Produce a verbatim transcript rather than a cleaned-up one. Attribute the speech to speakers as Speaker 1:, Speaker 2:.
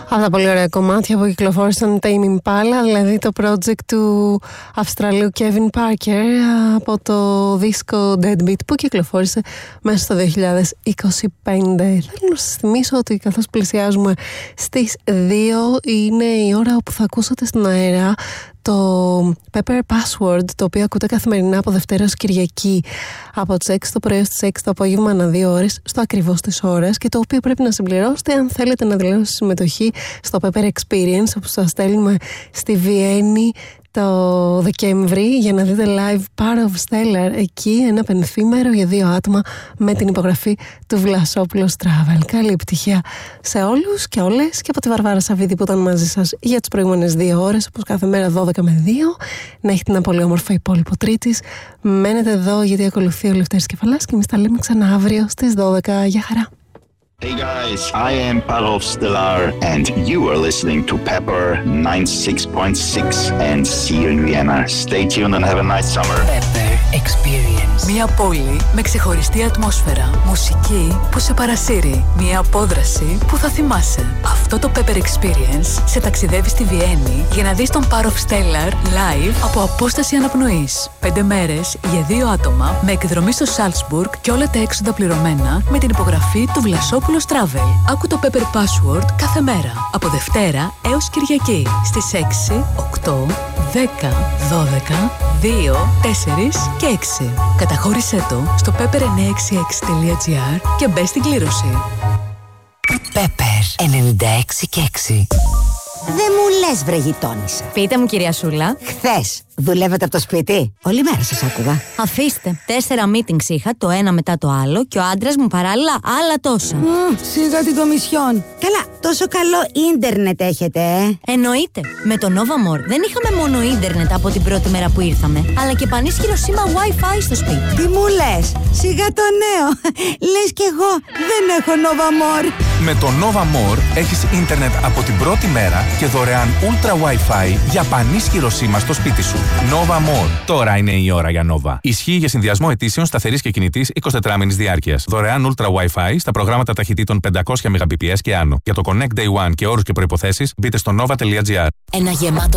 Speaker 1: Από τα πολύ ωραία κομμάτια που κυκλοφόρησαν τα Tame Impala, δηλαδή το project του Αυστραλίου Kevin Parker από το δίσκο Deadbeat που κυκλοφόρησε μέσα στο δύο χιλιάδες είκοσι πέντε. Θέλω να σας θυμίσω ότι καθώς πλησιάζουμε στις δύο είναι η ώρα όπου θα ακούσατε στην αέρα το Pepper Password, το οποίο ακούτε καθημερινά από Δευτέρα ως Κυριακή από τις έξι το πρωί στις έξι το απόγευμα ανά δύο ώρες στο ακριβώς τις ώρες, και το οποίο πρέπει να συμπληρώσετε αν θέλετε να δηλώσετε συμμετοχή στο Pepper Experience, όπου σας στέλνουμε στη Βιέννη το Δεκέμβρη για να δείτε live Power of Stellar. Εκεί ένα πενθήμερο για δύο άτομα με την υπογραφή του Βλασόπουλος Travel. Καλή επιτυχία σε όλους και όλες, και από τη Βαρβάρα Σαββίδη που ήταν μαζί σας για τις προηγούμενες δύο ώρες, όπως κάθε μέρα δώδεκα με δύο. Να έχετε ένα πολύ όμορφο υπόλοιπο Τρίτης. Μένετε εδώ γιατί ακολουθεί ο Λευτέρης Κεφαλάς και εμείς τα λέμε ξανά αύριο στις δώδεκα. Γεια χαρά.
Speaker 2: Hey guys, I am Parov Stellar and you are listening to Pepper ninety-six point six and see you in Vienna. Stay tuned and have a nice summer.
Speaker 3: Pepper Experience. Μια πόλη με ξεχωριστή ατμόσφαιρα, μουσική που σε παρασύρει, μια απόδραση που θα θυμάσαι. Αυτό το Pepper Experience σε ταξιδεύει στη Βιέννη για να δεις τον Parov Stellar live από απόσταση αναπνοής. Πέντε μέρες για δύο άτομα με εκδρομή στο Salzburg και όλα τα έξοδα πληρωμένα με την υπογραφή του Βλασόπουλος Travel. Άκου το Pepper Password κάθε μέρα από Δευτέρα έως Κυριακή στις έξι, οκτώ, δέκα, δώδεκα, δύο, τέσσερα και έξι. Καταχώρησέ το στο pepper εννιακόσια εξήντα έξι τελεία gr και μπες στην κλήρωση.
Speaker 4: Pepper ενενήντα έξι και έξι. Δεν μου λες βρε γειτόνισσα.
Speaker 5: Πείτε μου κυρία Σούλα.
Speaker 4: Χθες δουλεύετε από το σπίτι? Όλη μέρα σας άκουγα.
Speaker 5: Αφήστε. Τέσσερα meetings είχα, το ένα μετά το άλλο, και ο άντρας μου παράλληλα άλλα τόσα.
Speaker 4: Mm, σιγά την κομισιόν. Καλά, τόσο καλό ίντερνετ έχετε, ε?
Speaker 5: Εννοείται. Με το Nova More δεν είχαμε μόνο ίντερνετ από την πρώτη μέρα που ήρθαμε, αλλά και πανίσχυρο σήμα Wi-Fi στο σπίτι.
Speaker 4: Τι μου λες? Σιγά το νέο. Λες κι εγώ δεν έχω Nova More.
Speaker 6: Με το Nova More έχεις ίντερνετ από την πρώτη μέρα και δωρεάν Ultra Wi-Fi για πανίσχυρο σήμα στο σπίτι σου. Nova More. Τώρα είναι η ώρα για Nova. Ισχύει για συνδυασμό αιτήσεων σταθερής και κινητής εικοσιτετράωρης διάρκειας. Δωρεάν Ultra Wi-Fi στα προγράμματα ταχυτήτων πεντακόσια Mbps και άνω. Για το Connect Day One και όρους και προϋποθέσεις μπείτε στο nova τελεία gr.
Speaker 3: Ένα γεμάτο